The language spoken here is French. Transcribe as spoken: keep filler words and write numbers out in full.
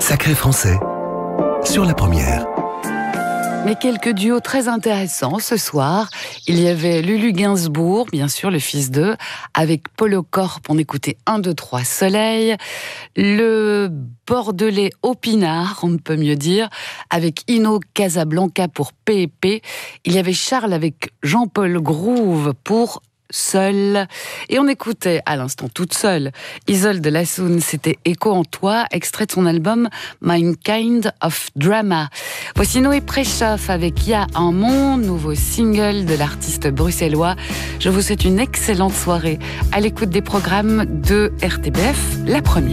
Sacré Français, sur la première. Mais quelques duos très intéressants ce soir. Il y avait Lulu Gainsbourg, bien sûr, le fils d'eux, avec Polo Corp, on écoutait un, deux, trois Soleil. Le Bordelais Opinard, on ne peut mieux dire, avec Ino Casablanca pour P et P. Il y avait Charles avec Jean-Paul Groove pour Seule. Et on écoutait à l'instant toute seule Isolde Lassoun, c'était Écho en toi, extrait de son album My Kind of Drama. Voici Noé Préchoff avec Y'a un monde, nouveau single de l'artiste bruxellois. Je vous souhaite une excellente soirée à l'écoute des programmes de R T B F, la première.